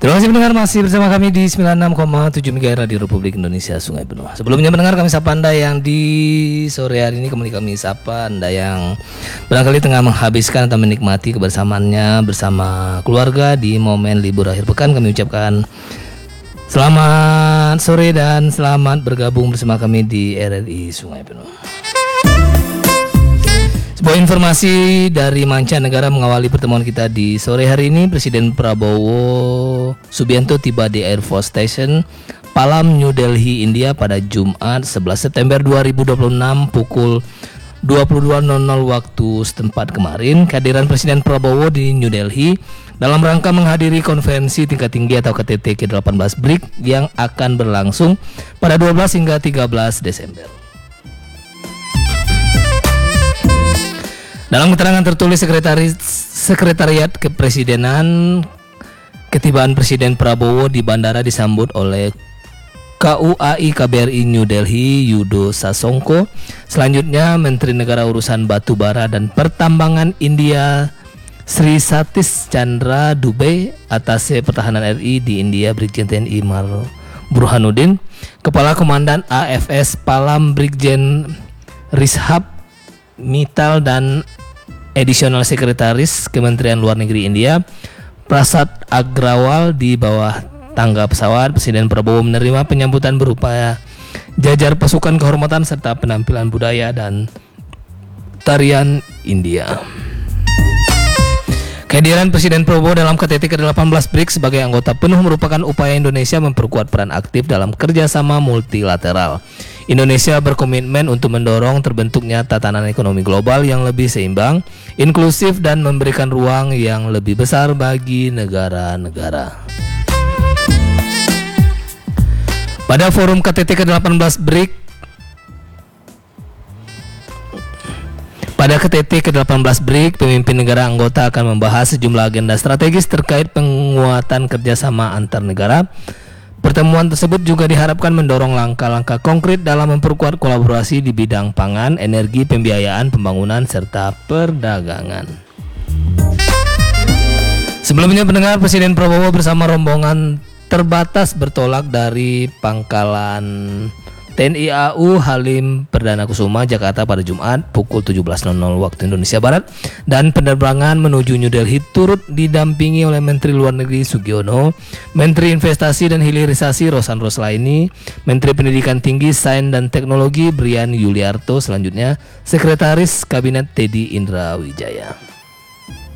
Terima kasih pendengar, masih bersama kami di 96,7 MHz Radio Republik Indonesia Sungai Penuh. Sebelumnya pendengar, kami sapa Anda yang di sore hari ini, kembali kami sapa Anda yang barangkali tengah menghabiskan atau menikmati kebersamaannya bersama keluarga di momen libur akhir pekan. Kami ucapkan selamat sore dan selamat bergabung bersama kami di RRI Sungai Penuh. Sebuah informasi dari mancanegara mengawali pertemuan kita di sore hari ini. Presiden Prabowo Subianto tiba di Air Force Station Palam, New Delhi, India pada Jumat 11 September 2026 pukul 22.00 waktu setempat kemarin. Kehadiran Presiden Prabowo di New Delhi dalam rangka menghadiri konferensi tingkat tinggi atau KTT ke-18 BRIC yang akan berlangsung pada 12 hingga 13 Desember. Dalam keterangan tertulis Sekretariat Kepresidenan, ketibaan Presiden Prabowo di bandara disambut oleh KUAI KBRI New Delhi Yudo Sasongko. Selanjutnya Menteri Negara Urusan Batubara dan Pertambangan India Sri Satish Chandra Dubey, Atase Pertahanan RI di India Brigjen TNI Mar Burhanuddin, Kepala Komandan AFS Palam Brigjen Rishab Mittal dan Additional Sekretaris Kementerian Luar Negeri India Prasad Agrawal. Di bawah tangga pesawat, Presiden Prabowo menerima penyambutan berupa jajar pasukan kehormatan serta penampilan budaya dan tarian India. Kehadiran Presiden Prabowo dalam KTT ke-18 BRIC sebagai anggota penuh merupakan upaya Indonesia memperkuat peran aktif dalam kerjasama multilateral. Indonesia berkomitmen untuk mendorong terbentuknya tatanan ekonomi global yang lebih seimbang, inklusif, dan memberikan ruang yang lebih besar bagi negara-negara. Pada forum KTT ke-18 BRIC, pemimpin negara anggota akan membahas sejumlah agenda strategis terkait penguatan kerjasama antar negara. Pertemuan tersebut juga diharapkan mendorong langkah-langkah konkret dalam memperkuat kolaborasi di bidang pangan, energi, pembiayaan, pembangunan, serta perdagangan. Sebelumnya pendengar, Presiden Prabowo bersama rombongan terbatas bertolak dari Pangkalan TNI AU Halim Perdana Kusuma, Jakarta pada Jumat pukul 17.00 waktu Indonesia Barat, dan penerbangan menuju New Delhi turut didampingi oleh Menteri Luar Negeri Sugiono, Menteri Investasi dan Hilirisasi Rosan Roslaini, Menteri Pendidikan Tinggi, Sains dan Teknologi Brian Yuliarto, selanjutnya Sekretaris Kabinet Teddy Indra Wijaya.